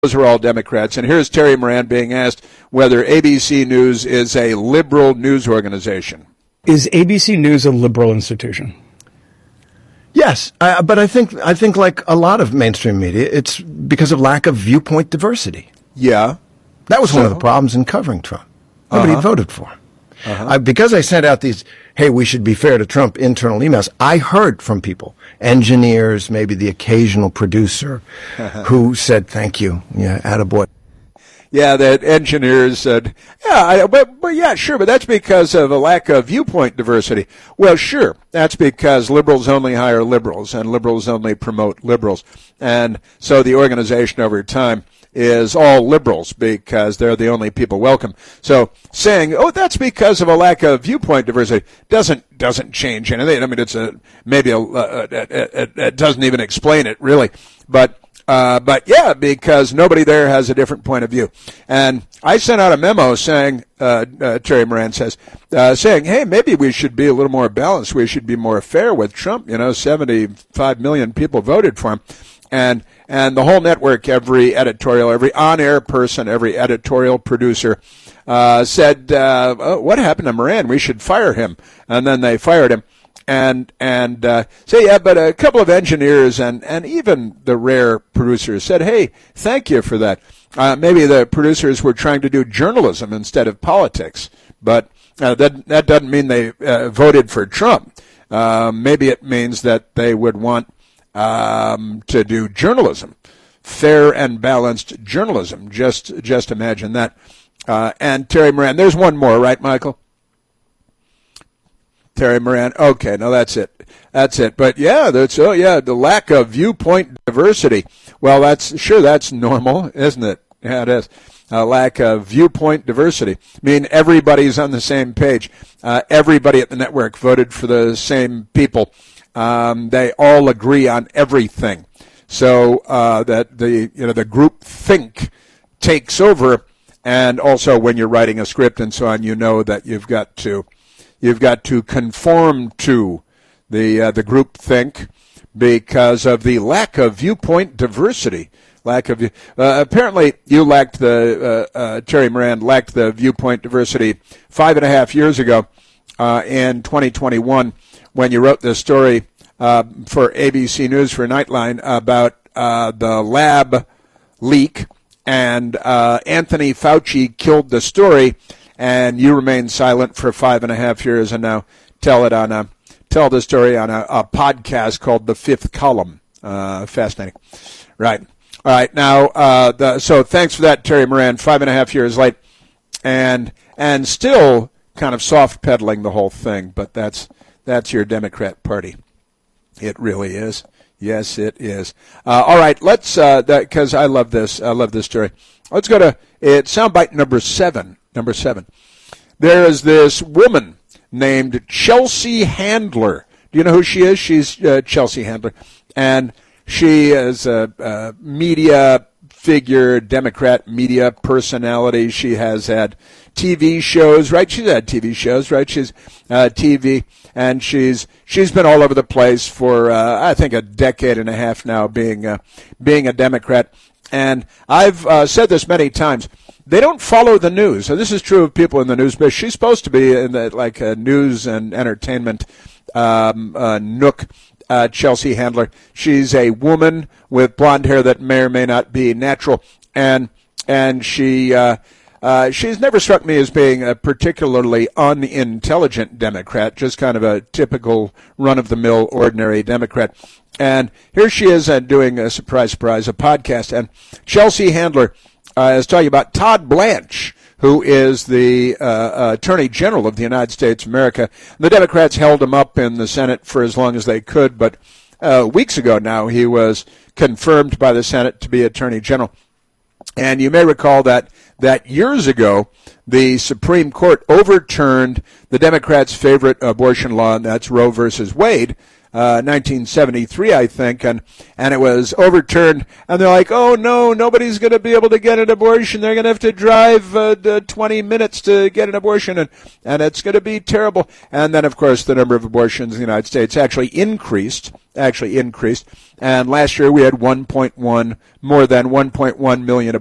Those are all Democrats. And here's Terry Moran being asked whether ABC News is a liberal news organization. Is ABC News a liberal institution? Yes, but I think like a lot of mainstream media, it's because of lack of viewpoint diversity. Yeah. That was one of the problems in covering Trump. Nobody voted for him. Because I sent out these, hey, we should be fair to Trump internal emails, I heard from people, engineers, maybe the occasional producer, who said, thank you, yeah, attaboy. Yeah, that engineers said, sure, but that's because of a lack of viewpoint diversity. Well, sure, that's because liberals only hire liberals and liberals only promote liberals. And so the organization over time is all liberals because they're the only people welcome. So saying, that's because of a lack of viewpoint diversity doesn't change anything. I mean, it's it doesn't even explain it really, but yeah, because nobody there has a different point of view. And I sent out a memo saying, Terry Moran says, saying, hey, maybe we should be a little more balanced. We should be more fair with Trump. 75 million people voted for him. And the whole network, every editorial, every on-air person, every editorial producer said, what happened to Moran? We should fire him. And then they fired him. And say, yeah, but a couple of engineers and even the rare producers said, hey, thank you for that. Maybe the producers were trying to do journalism instead of politics, but that doesn't mean they voted for Trump. Maybe it means that they would want to do journalism, fair and balanced journalism. Just imagine that. And Terry Moran, there's one more, right, Michael? Terry Moran. Okay, no, that's it. But yeah, the lack of viewpoint diversity. Well, that's normal, isn't it? Yeah, it is. A lack of viewpoint diversity. I mean, everybody's on the same page. Everybody at the network voted for the same people. They all agree on everything. So that the group think takes over, and also when you're writing a script and so on, you know that you've got to conform to the group think because of the lack of viewpoint diversity. Apparently you lacked Terry Moran lacked the viewpoint diversity 5.5 years ago in 2021 when you wrote this story for ABC News for Nightline about the lab leak, and Anthony Fauci killed the story. And you remained silent for 5.5 years, and now tell the story on a podcast called The Fifth Column. Fascinating, right? All right, now so thanks for that, Terry Moran. 5.5 years late, and still kind of soft pedaling the whole thing, but that's your Democrat Party. It really is. Yes, it is. All right, let's because I love this. I love this story. Let's go to soundbite number 7. Number 7. There is this woman named Chelsea Handler. Do you know who she is? She's Chelsea Handler. And she is a media figure, Democrat media personality. She has had TV shows, right? She's had TV shows, right? She's TV, and she's been all over the place for I think a decade and a half now, being a Democrat. And I've said this many times. They don't follow the news. So this is true of people in the news business. She's supposed to be in a news and entertainment nook. Chelsea Handler. She's a woman with blonde hair that may or may not be natural, and she's never struck me as being a particularly unintelligent Democrat, just kind of a typical run-of-the-mill, ordinary Democrat. And here she is doing a surprise, a podcast. And Chelsea Handler is talking about Todd Blanche, who is the Attorney General of the United States of America. The Democrats held him up in the Senate for as long as they could, but weeks ago now he was confirmed by the Senate to be Attorney General. And you may recall that years ago, the Supreme Court overturned the Democrats' favorite abortion law, and that's Roe versus Wade, 1973, I think, and it was overturned. And they're like, oh no, nobody's going to be able to get an abortion. They're going to have to drive 20 minutes to get an abortion, and it's going to be terrible. And then, of course, the number of abortions in the United States actually increased. And last year we had more than 1.1 million